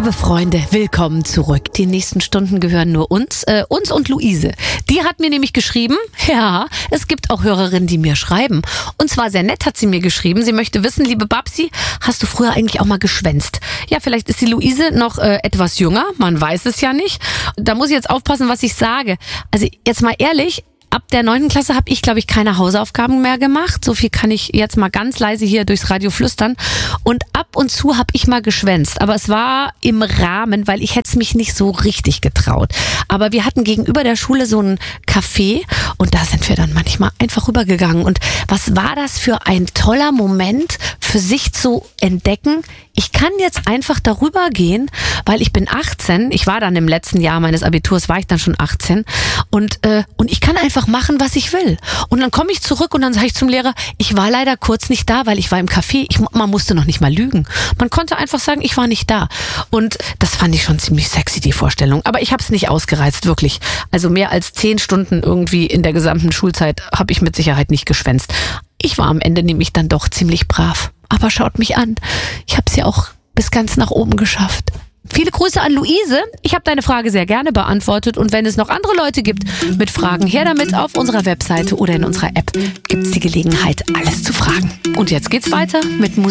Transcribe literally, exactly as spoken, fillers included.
Liebe Freunde, willkommen zurück. Die nächsten Stunden gehören nur uns, äh, uns und Luise. Die hat mir nämlich geschrieben, ja, es gibt auch Hörerinnen, die mir schreiben. Und zwar sehr nett hat sie mir geschrieben. Sie möchte wissen, liebe Babsi, hast du früher eigentlich auch mal geschwänzt? Ja, vielleicht ist die Luise noch äh, etwas jünger, man weiß es ja nicht. Da muss ich jetzt aufpassen, was ich sage. Also jetzt mal ehrlich, ab der neunten Klasse habe ich, glaube ich, keine Hausaufgaben mehr gemacht. So viel kann ich jetzt mal ganz leise hier durchs Radio flüstern. Und ab und zu habe ich mal geschwänzt. Aber es war im Rahmen, weil ich hätte es mich nicht so richtig getraut. Aber wir hatten gegenüber der Schule so ein Café und da sind wir dann manchmal einfach rübergegangen. Und was war das für ein toller Moment für sich zu entdecken? Ich kann jetzt einfach darüber gehen, weil ich bin achtzehn. Ich war dann im letzten Jahr meines Abiturs, war ich dann schon achtzehn. Und, äh, und ich kann einfach machen, was ich will. Und dann komme ich zurück und dann sage ich zum Lehrer, ich war leider kurz nicht da, weil ich war im Café. Ich, man musste noch nicht mal lügen. Man konnte einfach sagen, ich war nicht da. Und das fand ich schon ziemlich sexy, die Vorstellung. Aber ich habe es nicht ausgereizt, wirklich. Also mehr als zehn Stunden irgendwie in der gesamten Schulzeit habe ich mit Sicherheit nicht geschwänzt. Ich war am Ende nämlich dann doch ziemlich brav. Aber schaut mich an, ich habe es ja auch bis ganz nach oben geschafft. Viele Grüße an Luise. Ich habe deine Frage sehr gerne beantwortet. Und wenn es noch andere Leute gibt mit Fragen, her damit. Auf unserer Webseite oder in unserer App gibt es die Gelegenheit, alles zu fragen. Und jetzt geht's weiter mit Musik.